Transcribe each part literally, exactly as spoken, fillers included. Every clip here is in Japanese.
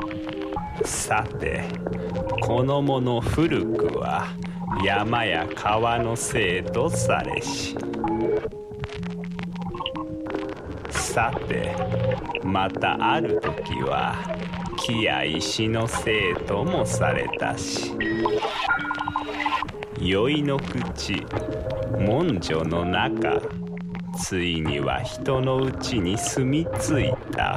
さて、このもの古くは山や川のせいとされし、さてまたある時は木や石のせいともされたし、宵の口文書の中、ついには人のうちに住み着いた。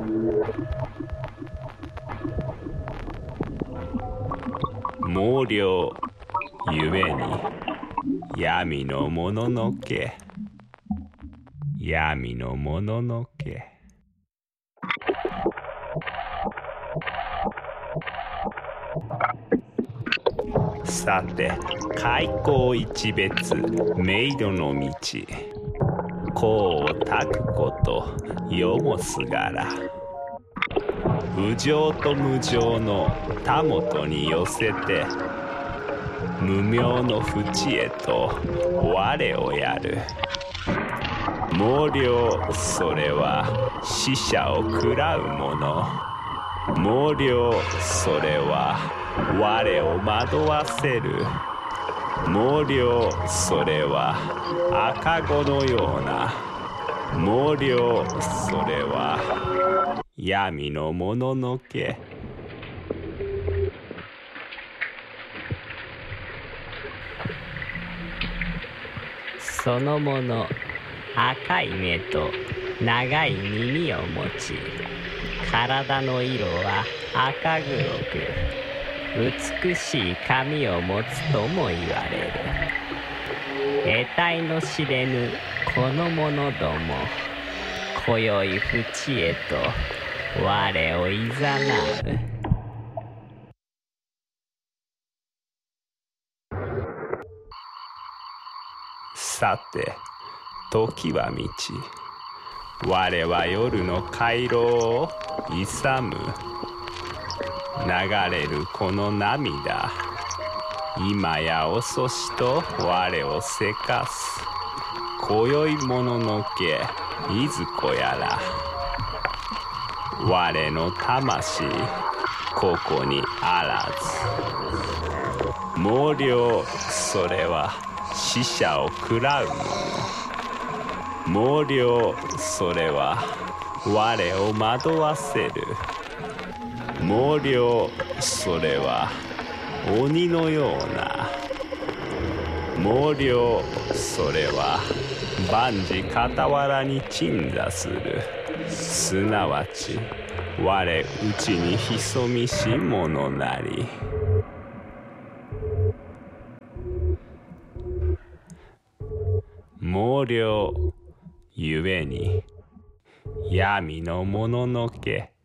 毛量ゆえに闇のもののけ、闇のもののけ。さて、開口一別冥土の道、功をたくこと世もすがら、無常と無常のたもとに寄せて、無明の淵へと我をやる。毛量それは死者を喰らうもの。毛量それは我を惑わせる。毛量それは赤子のような。毛量それは闇のもののけ。 そのもの赤い目と長い耳を持ち、体の色は赤黒く、美しい髪を持つとも言われる。得体の知れぬこの者ども、今宵淵へと我をいざなう。 さて時は満ち、我は夜の回廊を勇む。流れるこの涙、今や遅しと我をせかす。今宵もののけいずこやら、我の魂ここにあらず。毛量それは死者を喰らうもの。毛量それは我を惑わせる。毛量それは鬼のような。毛量それは万事傍らに鎮座する。すなわち我内に潜みし者なり。毛量ゆえに闇のもののけ。